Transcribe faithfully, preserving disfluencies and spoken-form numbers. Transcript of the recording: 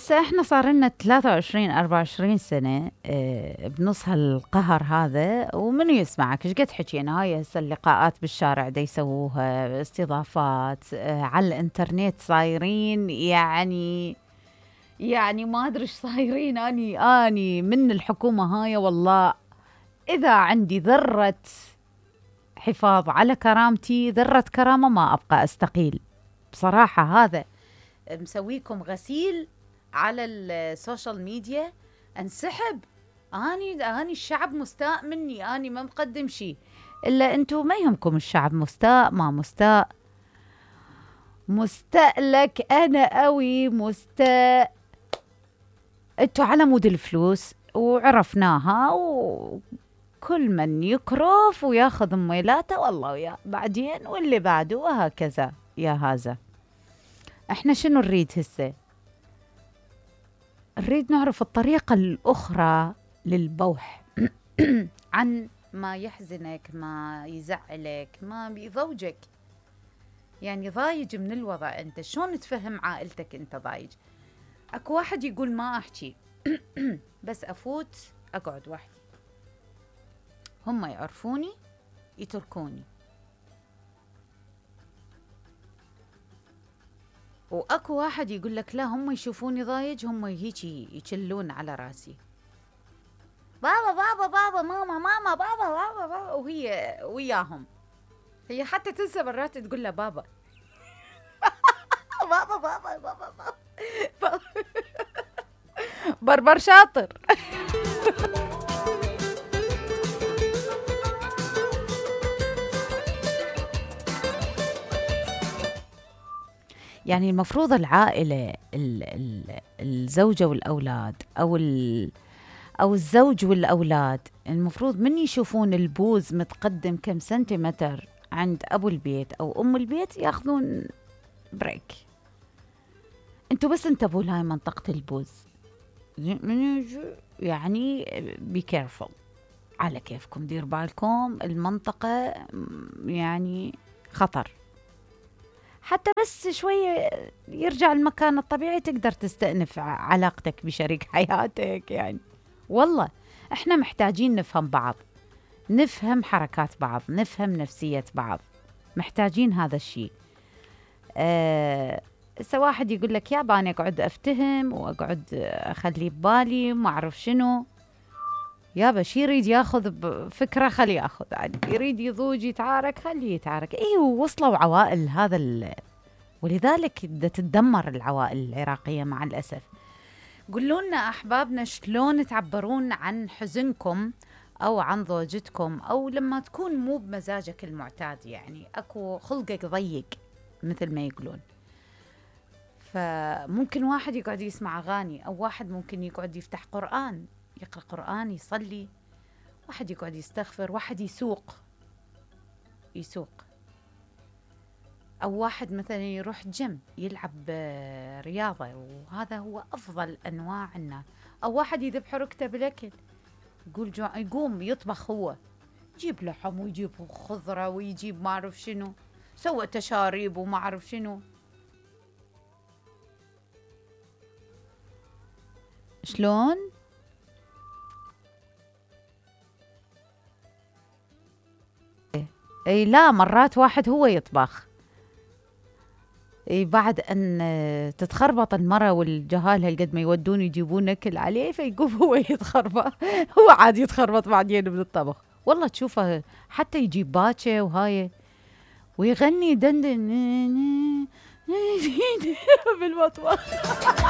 هسه احنا صار لنا ثلاثة وعشرين أربعة وعشرين سنة اه بنص هالقهر هذا، ومنو يسمعك؟ ايش قد حكينا؟ هاي هسه اللقاءات بالشارع دا يسووها، استضافات اه على الانترنت صايرين، يعني يعني ما ادري ايش صايرين. اني اني من الحكومة هاي والله اذا عندي ذرة حفاظ على كرامتي، ذرة كرامة، ما ابقى استقيل بصراحة. هذا مسويكم غسيل على السوشيال ميديا، انسحب. اني اني الشعب مستاء مني، اني ما مقدم شيء. الا انتم ما يهمكم الشعب مستاء ما مستاء. مستاء لك انا قوي مستاء. انتوا على مود الفلوس وعرفناها، وكل من يكرف وياخذ ميلاته والله ويا بعدين واللي بعده وهكذا. يا هذا احنا شنو نريد هسه؟ نريد نعرف الطريقة الأخرى للبوح عن ما يحزنك، ما يزعلك، ما بيضوجك. يعني ضايج من الوضع، انت شلون تفهم عائلتك انت ضايج؟ اكو واحد يقول ما احكي بس افوت اقعد وحدي، هم يعرفوني يتركوني. واكو واحد يقول لك لا، هم يشوفوني ضايج هم هيجي يشلون على راسي، بابا بابا بابا ماما ماما بابا بابا بابا، وهي وياهم. هي حتى تنسى مرات تقول له بابا بابا بابا بابا بابا بربر شاطر. يعني المفروض العائلة ال ال الزوجة والأولاد، أو أو الزوج والأولاد، المفروض من يشوفون البوز متقدم كم سنتيمتر عند أبو البيت أو أم البيت ياخذون بريك. انتوا بس انتبهوا لهاي منطقة البوز، يعني بي كيرفول، على كيفكم، دير بالكم، المنطقة يعني خطر. حتى بس شوية يرجع المكان الطبيعي تقدر تستأنف علاقتك بشريك حياتك. يعني والله احنا محتاجين نفهم بعض، نفهم حركات بعض، نفهم نفسية بعض، محتاجين هذا الشيء. أه واحد يقول لك يابا أنا أقعد أفتهم وأقعد أخلي ببالي وما أعرف شنو. يابا شي يريد ياخذ بفكرة خليه ياخذ، يعني يريد يضوج يتعارك خليه يتعارك. ايوه وصلوا عوائل هذا ال... ولذلك تتدمر العوائل العراقية مع الأسف. قولوا لنا أحبابنا شلون تعبرون عن حزنكم أو عن ضوجتكم، أو لما تكون مو بمزاجك المعتاد، يعني أكو خلقك ضيق مثل ما يقولون. فممكن واحد يقعد يسمع أغاني، أو واحد ممكن يقعد يفتح قرآن يقرأ قرآن يصلي، واحد يقعد يستغفر، واحد يسوق يسوق أو واحد مثلا يروح جيم يلعب رياضة، وهذا هو أفضل أنواع الناس. أو واحد يذبح ركته بالأكل، يقول جوع، يقوم يطبخ، هو يجيب لحم ويجيب خضرة ويجيب ما أعرف شنو، سوى تشاريب وما أعرف شنو. شلون؟ اي لا، مرات واحد هو يطبخ. اي بعد ان تتخربط المرة والجهال هالقد ما يودون يجيبون اكل عليه، فيقوم هو يتخربط. هو عاد يتخربط بعدين من الطبخ. والله تشوفه حتى يجيب باكه وهاي ويغني دندن بالمطبخ.